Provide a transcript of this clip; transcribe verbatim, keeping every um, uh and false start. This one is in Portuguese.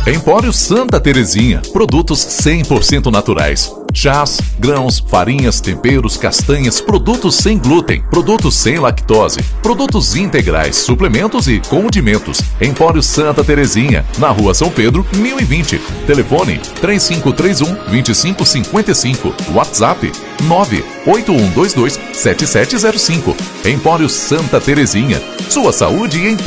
Empório Santa Terezinha, produtos cem por cento naturais. Chás, grãos, farinhas, temperos, castanhas, produtos sem glúten, produtos sem lactose, produtos integrais, suplementos e condimentos. Empório Santa Terezinha, na Rua São Pedro, mil e vinte. Telefone três cinco três um, dois cinco cinco cinco. WhatsApp nove oito um dois dois sete sete zero cinco. Empório Santa Terezinha. Sua saúde em